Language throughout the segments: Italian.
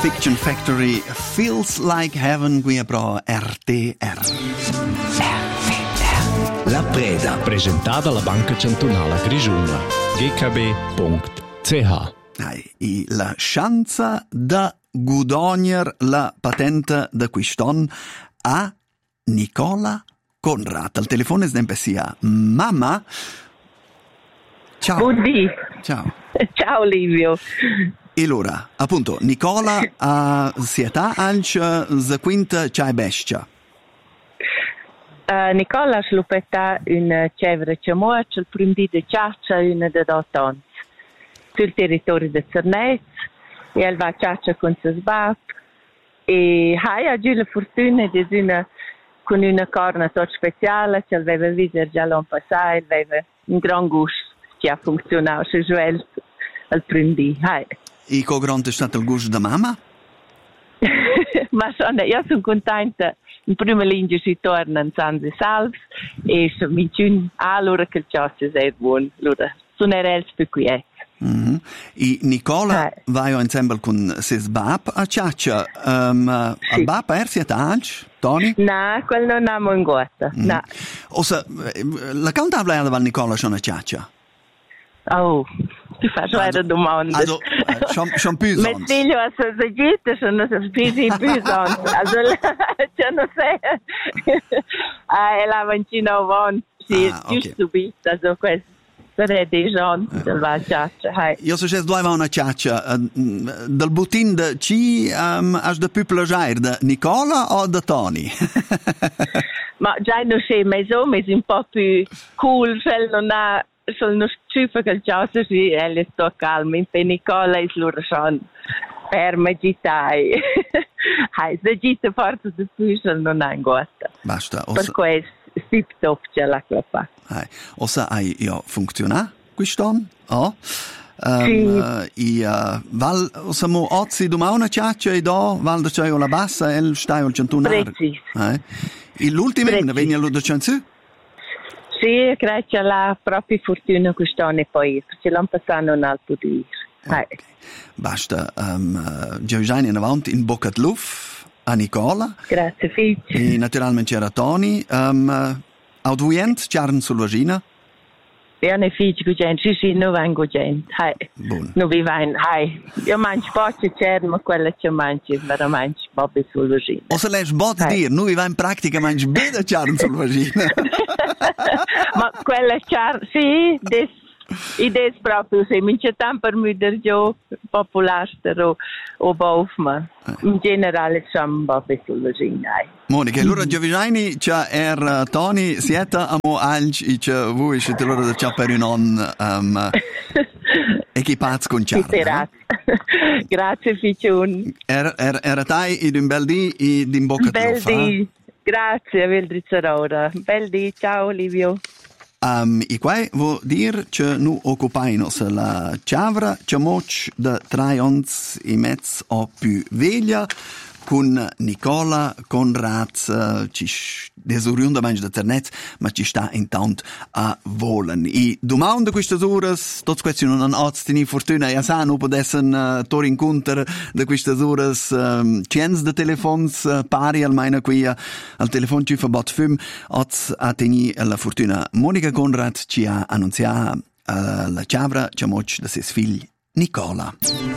Fiction Factory Feels Like Heaven qui a pro RTR. La Preda, presentata alla Banca Cantonale Grigiuna, gkb.ch. E la chance da gudogner la patente da quiston a Nicola Conrad. Al telefono è sempre sia mamma. Ciao. Buondì. Ciao. Ciao Livio. E allora, appunto, Nicola si età anche za quinta c'hai bestia. Nicola ha sviluppato una cevra ciamuccia il primo dì di ciaccia una da 8 anni sul territorio di Cernez e va a ciaccia con suo sbap e ha oggi la fortuna di con una corna tutta speciale che aveva visto già l'anno passato, aveva un gran gusto che ha funzionato svelto al primo dì. E come grande è stato il gusto da mamma? Ma io sono contenta. In prima linea si torna in Sanze Salves e mi dicono allora che il ciasso è buono. Allora, sono più quieti. Mm-hmm. E Nicola va insieme con ses bap a ciaccia. Sì. Al bap si è anche, Tony? No, quello non abbiamo in guarda. Mm-hmm. No. Ossa, la cantava alla Nicola sono a ciaccia? Oh, ti faccio una domanda. Also, schon più Mit figlio a Sosagita sono spesi più sonst. Also, io non so. La vancina avanti, sì, giusto subito. Also, questo è dei giorni, la ciaccia. Io so che due va una ciaccia. Dal butin de ci has de più piacere da Nicola o da Tony? Ma già non sei messo, ma è un po' più cool, se non ha sono sciupa che il ciasso sì, e sto calma, in Nicola è loro sono ferma gitai. Se gita forza di più, non ha in guarda. Basta. Per questo, si top c'è la clapa. Ossa hai io funziona quest'anno? Oh? Sì. Val siamo oggi domani una ciaccia e do val da c'è la bassa e il stai al centunar. Preciso. E l'ultimo ne viene allo docente? Sì, grazie alla propria fortuna quest'anno poi, perché l'anno passato non ha potuto. Okay. Basta. Giovanni in avanti in bocca di luft a Nicola. Grazie, figlio. E naturalmente c'era Tony. Audient, c'erano sulla vagina? Io ne figlio gente, sì, non vengo gente. Non vi vengo, io mangio poche c'erano, ma quella che mangio, veramente, proprio sulla vagina. O se lei sbot dire, non vi va in pratica, mangi bene c'erano sulla vagina. Ma quella c'erano, sì, idee proprio, se mi c'è tanto per mi dire giù, popolare o bof, ma in generale siamo proprio sulla vagina. Monica, allora Giovanni c'è Tony, siete amo anche c'è voi siete loro da c'è per un equipaz con Ciara. Grazie Ficiun. Era tai in un bel dì e in bocca di lufa. Bel dì. Grazie, Veldrizzarora. Bel dì, ciao Livio. E qua vuol dire che noi occupiamo la ciavra, c'è moch da 3 anni e mezzo o più veglia, con Nicola Conrad, ci desoriunda mangi da Cernez, ma ci sta intanto a volen. E domani da queste ore, tutte queste non hanno ottenere fortuna e sanno potessen tor incontro da queste ore, cienz de telefons pari almeno qui al telefono ci fa bot film, oz a teni la fortuna. Monica Conrad ci ha annunziato la ciavra, c'è moch da ses figli Nicola.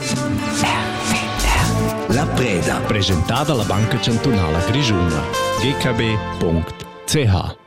La Preda, presentata alla Banca Cantonale Grigiuna, gkb.ch.